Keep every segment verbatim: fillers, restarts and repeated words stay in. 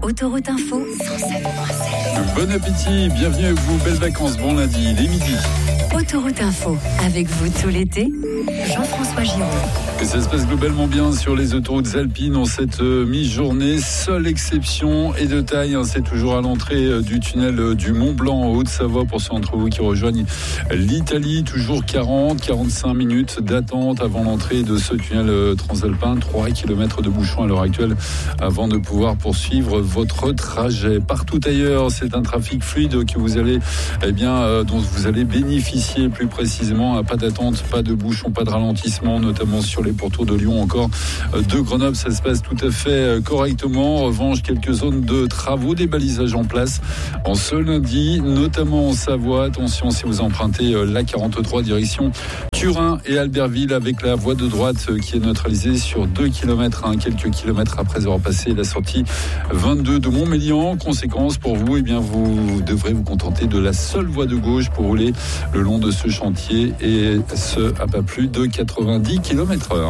Autoroute Info, cent sept virgule sept. Bon appétit, bienvenue avec vous, belles vacances, bon lundi, il est midi. Autoroute Info, avec vous tout l'été, Jean-François Giraud. Et ça se passe globalement bien sur les autoroutes alpines en cette euh, mi-journée. Seule exception et de taille, hein, c'est toujours à l'entrée euh, du tunnel euh, du Mont Blanc en Haute-Savoie pour ceux d'entre vous qui rejoignent l'Italie. Toujours quarante à quarante-cinq minutes d'attente avant l'entrée de ce tunnel euh, transalpin. trois kilomètres de bouchons à l'heure actuelle avant de pouvoir poursuivre votre trajet. Partout ailleurs, c'est un trafic fluide que vous allez, eh bien, euh, dont vous allez bénéficier plus précisément. Pas d'attente, pas de bouchons, pas de ralentissement, notamment sur les pourtours de Lyon, encore de Grenoble, ça se passe tout à fait correctement. En revanche, quelques zones de travaux, des balisages en place en ce lundi, notamment en Savoie. Attention si vous empruntez l'A quarante-trois direction Turin et Albertville avec la voie de droite qui est neutralisée sur deux kilomètres, hein, quelques kilomètres après avoir passé la sortie vingt-deux de Montmélian. Conséquence pour vous, eh bien, vous devrez vous contenter de la seule voie de gauche pour rouler le long de ce chantier et ce à pas plus de quatre-vingt-dix kilomètres heure.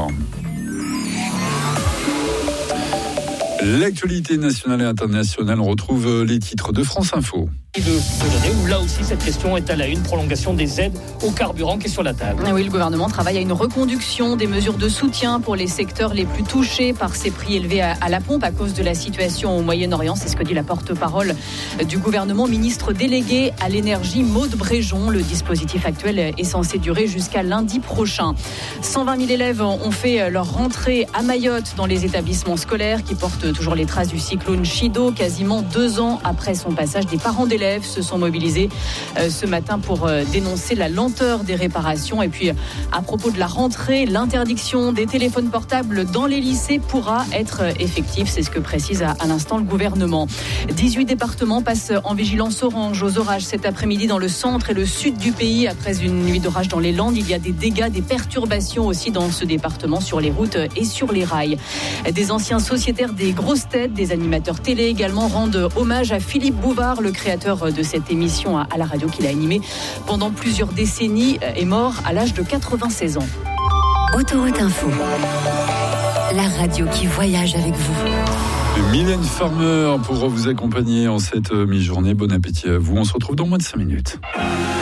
L'actualité nationale et internationale, on retrouve les titres de France Info. De, de l'année, où là aussi cette question est à la une, prolongation des aides au carburant qui est sur la table. Oui, le gouvernement travaille à une reconduction des mesures de soutien pour les secteurs les plus touchés par ces prix élevés à, à la pompe à cause de la situation au Moyen-Orient. C'est ce que dit la porte-parole du gouvernement, ministre délégué à l'énergie Maude Bréjon. Le dispositif actuel est censé durer jusqu'à lundi prochain. cent vingt mille élèves ont fait leur rentrée à Mayotte dans les établissements scolaires qui portent toujours les traces du cyclone Chido. Quasiment deux ans après son passage, des parents d'élèves se sont mobilisés euh, ce matin pour euh, dénoncer la lenteur des réparations. Et puis, à propos de la rentrée, l'interdiction des téléphones portables dans les lycées pourra être euh, effective. C'est ce que précise à, à l'instant le gouvernement. dix-huit départements passent en vigilance orange aux orages cet après-midi dans le centre et le sud du pays. Après une nuit d'orage dans les Landes, il y a des dégâts, des perturbations aussi dans ce département sur les routes et sur les rails. Des anciens sociétaires des grosses têtes, des animateurs télé également rendent hommage à Philippe Bouvard, le créateur de cette émission à la radio qu'il a animée pendant plusieurs décennies, est mort à l'âge de quatre-vingt-seize ans. Autoroute Info, la radio qui voyage avec vous. Mylène Farmer pour vous accompagner en cette mi-journée. Bon appétit à vous. On se retrouve dans moins de cinq minutes.